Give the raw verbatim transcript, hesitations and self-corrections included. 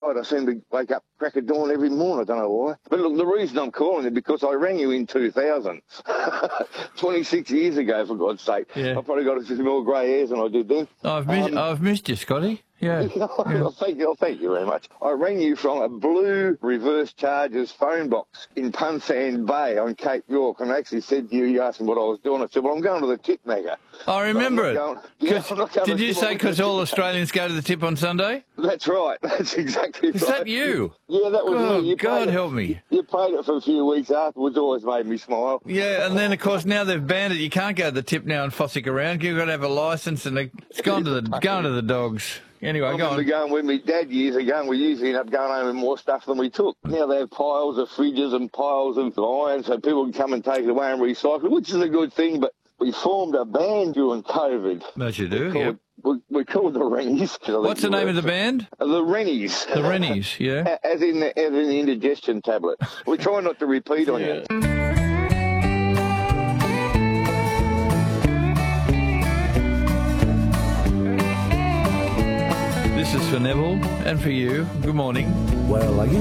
tired. I seem to wake up crack of dawn every morning. I don't know why. But look, the reason I'm calling is because I rang you in two thousand. twenty-six years ago, for God's sake. Yeah. I've probably got a few more grey hairs than I did then. I've, mis- Um, I've missed you, Scotty. Yeah. yeah. Well, thank you, well, thank you very much. I rang you from a blue reverse charges phone box in Punsand Bay on Cape York, and I actually said to you, you asked me what I was doing. I said, well, I'm going to the tip mega. I remember it. Going, yeah, I'm not going Did to you tip say on- because all Australians go to the tip on Sunday? That's right. That's exactly Is right. that you? Yeah, that was Oh, me. You God paid it- help me. You paid it for a few weeks afterwards, always made me smile. Yeah, and then, of course, now they've banned it. You can't go to the tip now and fossick around. You've got to have a licence, and it's gone to the gone to the dogs. Anyway, I go remember on. going with my dad years ago, and we usually end up going home with more stuff than we took. Now they have piles of fridges and piles of iron, so people can come and take it away and recycle it, which is a good thing, but we formed a band during COVID. As you do, Called- yeah. We, we called the Rennies. What's the name of the band? The Rennies. The Rennies, yeah. As in the, as in the indigestion tablet. We try not to repeat on you. This is for Neville and for you. Good morning. Well, I guess